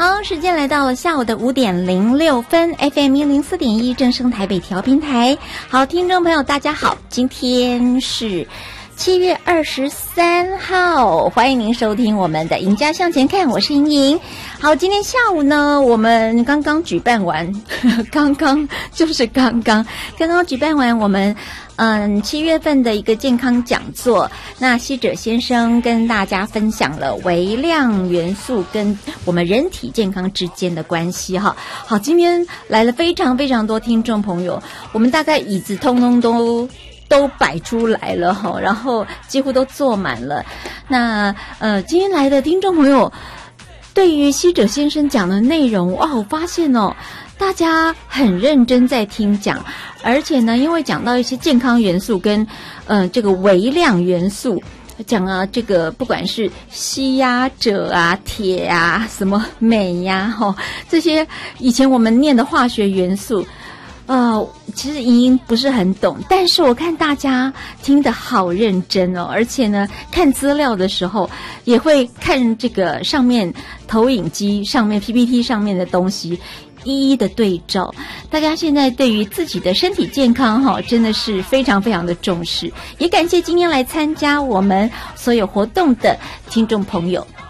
好，时间来到了下午的5:06 FM 104.1正声台北调频台。好，听众朋友大家好，今天是7月23号，欢迎您收听我们的赢家向前看，我是莹莹。好，今天下午呢，我们刚刚举办完，刚刚举办完我们7月份的一个健康讲座。那希哲先生跟大家分享了微量元素跟我们人体健康之间的关系哈。好，今天来了非常非常多听众朋友，我们大概椅子通通都摆出来了哈，然后几乎都坐满了。那今天来的听众朋友，对于希哲先生讲的内容，哇，我发现大家很认真在听讲，而且呢，因为讲到一些健康元素跟这个微量元素，讲啊这个不管是硒呀、锗啊、铁啊、什么镁呀，这些以前我们念的化学元素。其实莹莹不是很懂，但是我看大家听得好认真哦，而且呢，看资料的时候也会看这个上面投影机上面 PPT 上面的东西，一一的对照。大家现在对于自己的身体健康真的是非常非常的重视，也感谢今天来参加我们所有活动的听众朋友。